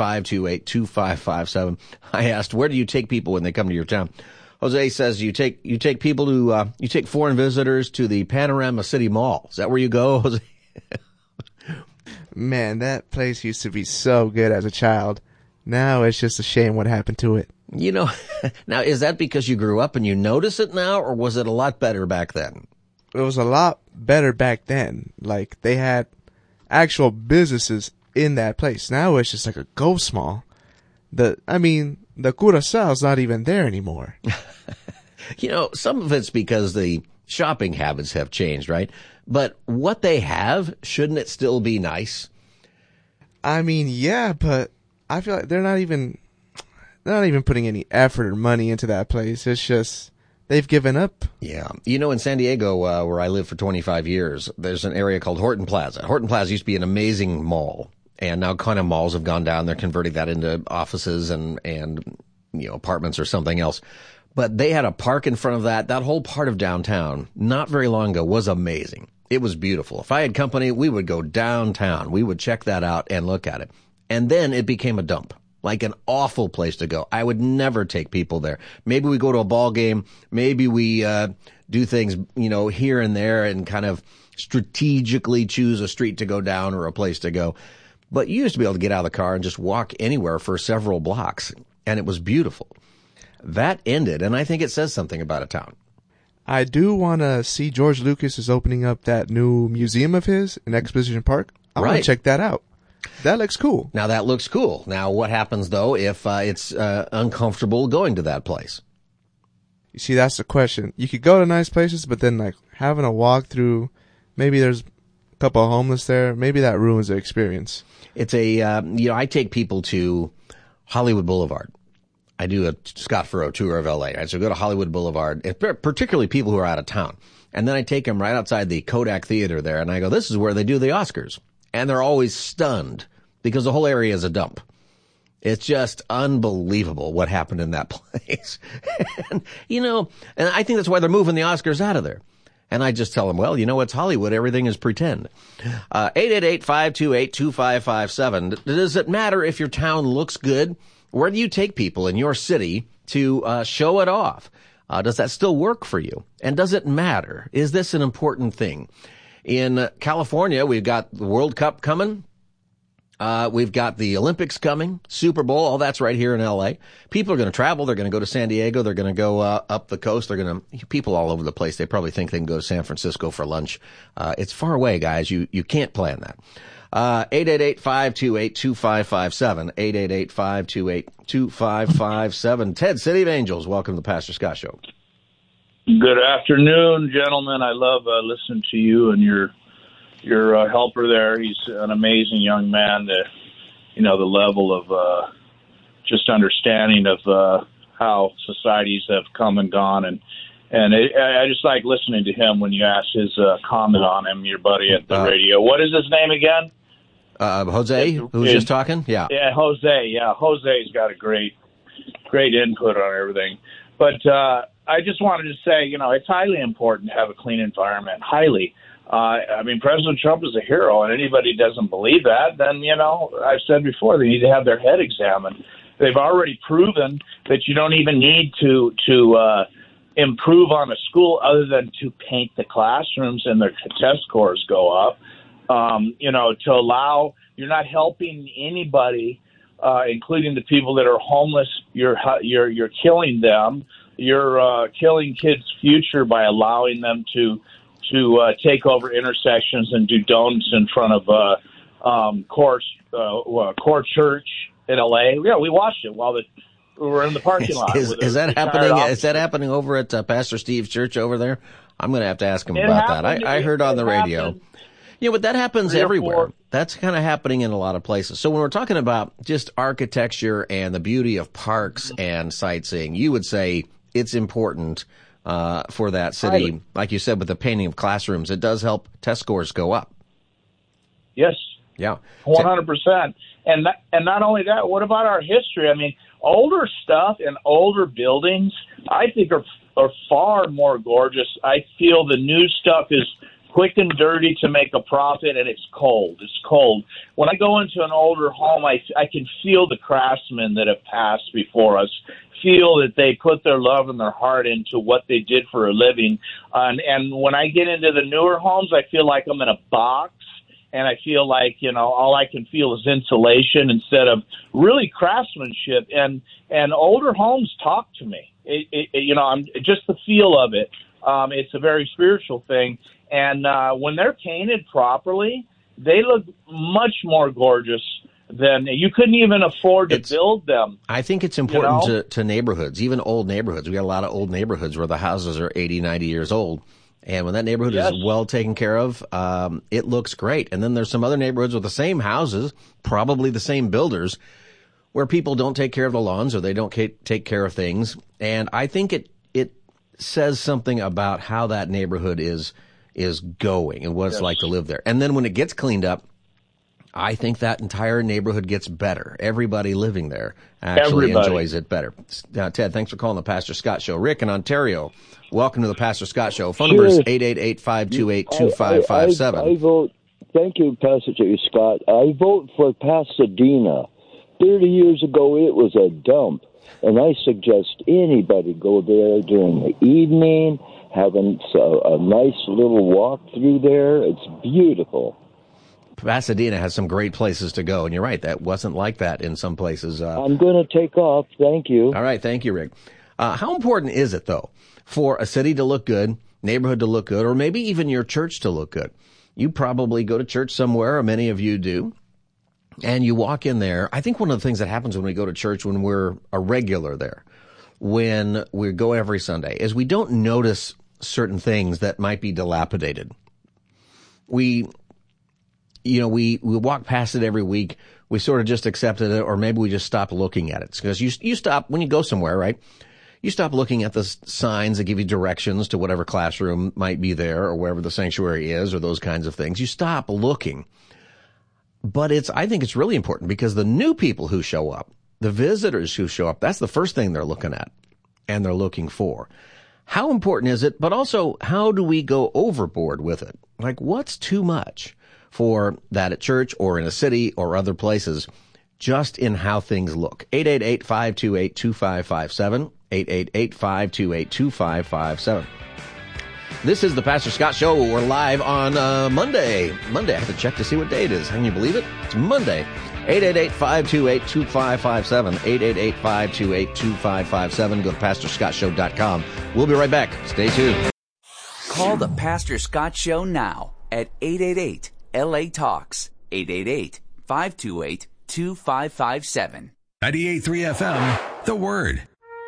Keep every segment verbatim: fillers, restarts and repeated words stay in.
five two eight, two five five seven. I asked, where do you take people when they come to your town? Jose says you take you take people to uh, you take foreign visitors to the Panorama City Mall. Is that where you go, Jose? Man, that place used to be so good as a child. Now it's just a shame what happened to it. You know, now is that because you grew up and you notice it now, or was it a lot better back then? It was a lot better back then. Like, they had actual businesses in that place. Now it's just like a ghost mall. The I mean, the Curaçao's not even there anymore. You know, some of it's because the shopping habits have changed, right? But what they have, shouldn't it still be nice? I mean, yeah, but I feel like they're not even they're not even putting any effort or money into that place. It's just they've given up. Yeah. You know, in San Diego, uh, where I lived for twenty-five years, there's an area called Horton Plaza. Horton Plaza used to be an amazing mall. And now kind of malls have gone down. They're converting that into offices and, and, you know, apartments or something else. But they had a park in front of that. That whole part of downtown, not very long ago, was amazing. It was beautiful. If I had company, we would go downtown. We would check that out and look at it. And then it became a dump, like an awful place to go. I would never take people there. Maybe we go to a ball game. Maybe we uh do things, you know, here and there and kind of strategically choose a street to go down or a place to go. But you used to be able to get out of the car and just walk anywhere for several blocks, and it was beautiful. That ended, and I think it says something about a town. I do want to see George Lucas is opening up that new museum of his in Exposition Park. I want Right. to check that out. That looks cool. Now, that looks cool. Now, what happens, though, if uh, it's uh, uncomfortable going to that place? You see, that's the question. You could go to nice places, but then, like, having a walk through, maybe there's a couple of homeless there, maybe that ruins the experience. It's a, uh, you know, I take people to Hollywood Boulevard. I do a Scott Furrow tour of L A. Right? So I go to Hollywood Boulevard, and particularly people who are out of town. And then I take them right outside the Kodak Theater there, and I go, this is where they do the Oscars. And they're always stunned because the whole area is a dump. It's just unbelievable what happened in that place. And, you know, and I think that's why they're moving the Oscars out of there. And I just tell them, well, you know, it's Hollywood. Everything is pretend. Uh, eight eight eight, five two eight, two five five seven. Does it matter if your town looks good? Where do you take people in your city to uh, show it off? Uh, does that still work for you? And does it matter? Is this an important thing? In California, we've got the World Cup coming. Uh, we've got the Olympics coming, Super Bowl, all that's right here in L A. People are going to travel. They're going to go to San Diego. They're going to go uh, up the coast. They're going to, people all over the place. They probably think they can go to San Francisco for lunch. Uh, it's far away, guys. You, you can't plan that. Uh, eight eight eight, five two eight, two five five seven, eight eight eight, five two eight, two five five seven. Ted, City of Angels, welcome to the Pastor Scott Show. Good afternoon, gentlemen. I love uh, listening to you and your your uh, helper there. He's an amazing young man. The, you know, the level of uh, just understanding of uh, how societies have come and gone. And, and it, I just like listening to him when you ask his uh, comment on him, your buddy at the uh, radio. What is his name again? Uh, Jose, who was just talking? Yeah. Yeah, Jose. Yeah, Jose's got a great, great input on everything. But uh, I just wanted to say, you know, it's highly important to have a clean environment. Highly. Uh, I mean, President Trump is a hero, and anybody who doesn't believe that, then, you know, I've said before, they need to have their head examined. They've already proven that you don't even need to to uh, improve on a school other than to paint the classrooms and their test scores go up. Um, you know, to allow, you're not helping anybody, uh, including the people that are homeless. You're you're you're killing them. You're uh, killing kids' future by allowing them to. to uh, take over intersections and do donuts in front of uh, um, Core, uh, Core Church in L A. Yeah, we watched it while the, we were in the parking lot. Is, is that happening? Is that happening over at uh, Pastor Steve's church over there? I'm going to have to ask him it about that. I, I heard on the happened. radio. Yeah, but that happens everywhere. That's kind of happening in a lot of places. So when we're talking about just architecture and the beauty of parks and sightseeing, you would say it's important Uh, for that city, Highly. Like you said, with the painting of classrooms, it does help test scores go up. Yes. Yeah. one hundred percent. And that, and not only that, what about our history? I mean, older stuff and older buildings, I think are are far more gorgeous. I feel the new stuff is quick and dirty to make a profit, and it's cold. It's cold. When I go into an older home, I, I can feel the craftsmen that have passed before us, feel that they put their love and their heart into what they did for a living. Uh, and, and when I get into the newer homes, I feel like I'm in a box, and I feel like, you know, all I can feel is insulation instead of really craftsmanship. And, and older homes talk to me. It, it, you know, I'm just the feel of it. Um, it's a very spiritual thing. And uh, when they're painted properly, they look much more gorgeous than you couldn't even afford to it's, build them. I think it's important you know? to, to neighborhoods, even old neighborhoods. We got a lot of old neighborhoods where the houses are eighty, ninety years old. And when that neighborhood yes. is well taken care of, um, it looks great. And then there's some other neighborhoods with the same houses, probably the same builders, where people don't take care of the lawns or they don't take care of things. And I think it it says something about how that neighborhood is is going and what it's yes. like to live there. And then when it gets cleaned up, I think that entire neighborhood gets better. Everybody living there actually Everybody. enjoys it better. Uh, Ted, thanks for calling the Pastor Scott Show. Rick in Ontario, welcome to the Pastor Scott Show. Phone sure. number is eight eight eight, five two eight, two five five seven. I, I, I vote, thank you, Pastor Scott. I vote for Pasadena. thirty years ago, it was a dump. And I suggest anybody go there during the evening, having a, a nice little walk through there. It's beautiful. Pasadena has some great places to go, and you're right, that wasn't like that in some places. Uh, I'm going to take off. Thank you. All right, thank you, Rick. Uh, how important is it, though, for a city to look good, neighborhood to look good, or maybe even your church to look good? You probably go to church somewhere, or many of you do, and you walk in there. I think one of the things that happens when we go to church, when we're a regular there, when we go every Sunday, is we don't notice certain things that might be dilapidated. We... You know, we, we walk past it every week. We sort of just accepted it, or maybe we just stop looking at it. Because you you stop, when you go somewhere, right, you stop looking at the signs that give you directions to whatever classroom might be there or wherever the sanctuary is or those kinds of things. You stop looking. But it's, I think it's really important because the new people who show up, the visitors who show up, that's the first thing they're looking at and they're looking for. How important is it? But also, how do we go overboard with it? Like, what's too much for that at church or in a city or other places, just in how things look? eight eight eight, five two eight, two five five seven, eight eight eight, five two eight, two five five seven. This is the Pastor Scott Show. We're live on uh, Monday. Monday, I have to check to see what day it is. Can you believe it? It's Monday. eight eight eight, five two eight, two five five seven, eight eight eight, five two eight, two five five seven. Go to pastor scott show dot com. We'll be right back. Stay tuned. Call the Pastor Scott Show now at eight eight eight, L A Talks, eight eight eight, five two eight, two five five seven. ninety-eight point three F M, The Word.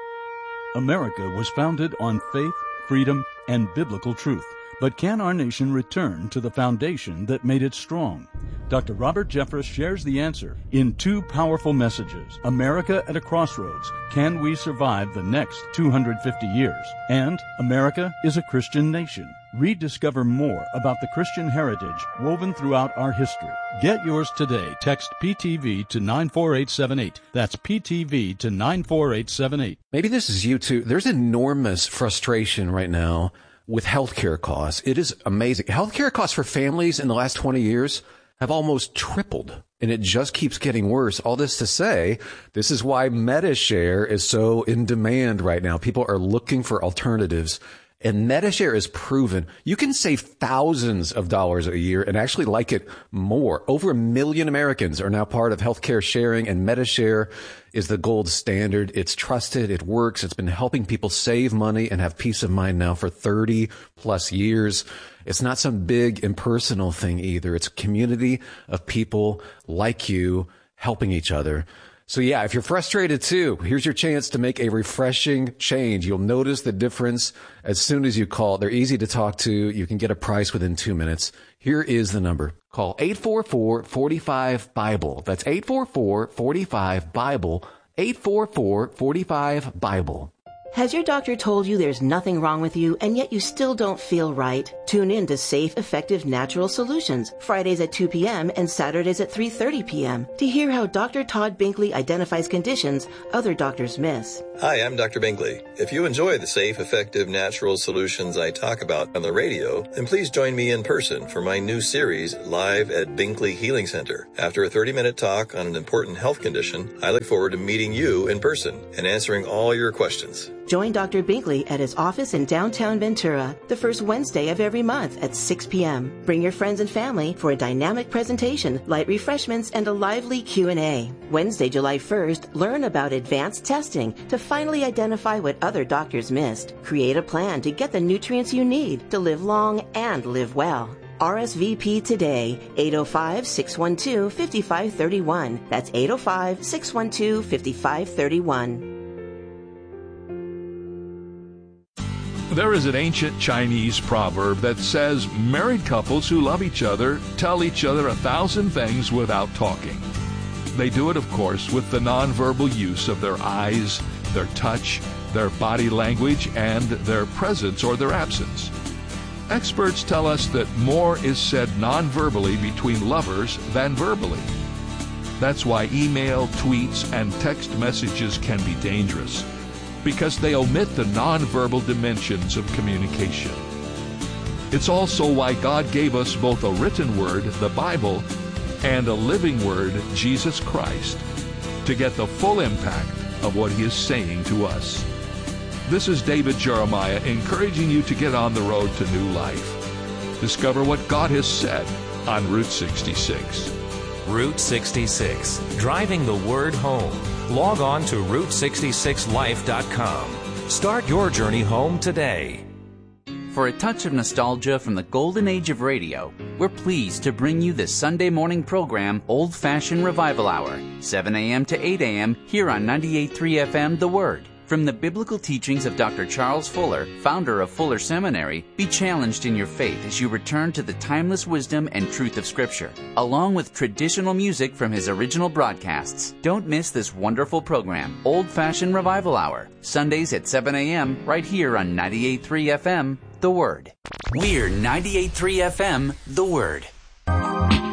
America was founded on faith, freedom, and biblical truth. But can our nation return to the foundation that made it strong? Doctor Robert Jeffress shares the answer in two powerful messages. America at a Crossroads. Can we survive the next two hundred fifty years? And America is a Christian nation. Rediscover more about the Christian heritage woven throughout our history. Get yours today. Text P T V to nine four eight seven eight. That's P T V to nine four eight seven eight. Maybe this is you too. There's enormous frustration right now with healthcare costs. It is amazing. Healthcare costs for families in the last twenty years have almost tripled, and it just keeps getting worse. All this to say, this is why MediShare is so in demand right now. People are looking for alternatives, and MediShare is proven you can save thousands of dollars a year and actually like it more. Over a million Americans are now part of healthcare sharing, and MediShare is the gold standard. It's trusted. It works. It's been helping people save money and have peace of mind now for thirty plus years. It's not some big impersonal thing either. It's a community of people like you helping each other. So yeah, if you're frustrated too, here's your chance to make a refreshing change. You'll notice the difference as soon as you call. They're easy to talk to. You can get a price within two minutes. Here is the number. Call eight four four, four five, BIBLE. That's eight four four, four five, BIBLE. eight four four, four five, BIBLE. Has your doctor told you there's nothing wrong with you and yet you still don't feel right? Tune in to Safe, Effective Natural Solutions, Fridays at two p.m. and Saturdays at three thirty p.m. to hear how Doctor Todd Binkley identifies conditions other doctors miss. Hi, I'm Doctor Binkley. If you enjoy the safe, effective, natural solutions I talk about on the radio, then please join me in person for my new series, Live at Binkley Healing Center. After a thirty-minute talk on an important health condition, I look forward to meeting you in person and answering all your questions. Join Doctor Binkley at his office in downtown Ventura the first Wednesday of every month at six p.m. Bring your friends and family for a dynamic presentation, light refreshments, and a lively Q and A. Wednesday, July first, learn about advanced testing to finally identify what other doctors missed. Create a plan to get the nutrients you need to live long and live well. R S V P today, eight oh five, six one two, five five three one. That's eight oh five, six one two, five five three one. There is an ancient Chinese proverb that says married couples who love each other tell each other a thousand things without talking. They do it, of course, with the nonverbal use of their eyes, their touch, their body language, and their presence or their absence. Experts tell us that more is said non-verbally between lovers than verbally. That's why email, tweets, and text messages can be dangerous, because they omit the nonverbal dimensions of communication. It's also why God gave us both a written word, the Bible, and a living word, Jesus Christ, to get the full impact of what He is saying to us. This is David Jeremiah encouraging you to get on the road to new life. Discover what God has said on Route sixty-six. Route sixty-six, driving the word home. Log on to route sixty-six life dot com. Start your journey home today. For a touch of nostalgia from the golden age of radio, we're pleased to bring you the Sunday morning program Old Fashioned Revival Hour, seven a.m. to eight a.m. here on ninety-eight point three F M The Word. From the biblical teachings of Doctor Charles Fuller, founder of Fuller Seminary, be challenged in your faith as you return to the timeless wisdom and truth of Scripture, along with traditional music from his original broadcasts. Don't miss this wonderful program, Old Fashioned Revival Hour, Sundays at seven a.m. right here on ninety-eight point three F M The Word. We're ninety-eight point three F M The Word.